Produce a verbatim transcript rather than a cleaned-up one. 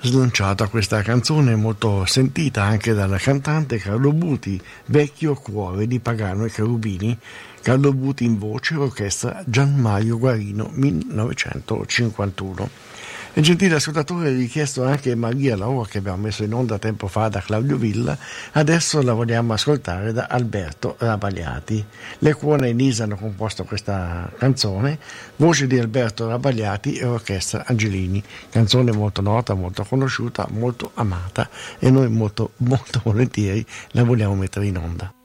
slanciata questa canzone molto sentita anche dal cantante Carlo Buti, Vecchio cuore di Pagano e Cherubini. Carlo Buti in voce, orchestra Gian Mario Guarino, millenovecentocinquantuno. E gentile ascoltatore, richiesto anche Maria Laura, che abbiamo messo in onda tempo fa da Claudio Villa. Adesso la vogliamo ascoltare da Alberto Rabagliati. Le Cuore Nisa hanno composto questa canzone, voce di Alberto Rabagliati e orchestra Angelini. Canzone molto nota, molto conosciuta, molto amata, e noi molto, molto volentieri la vogliamo mettere in onda.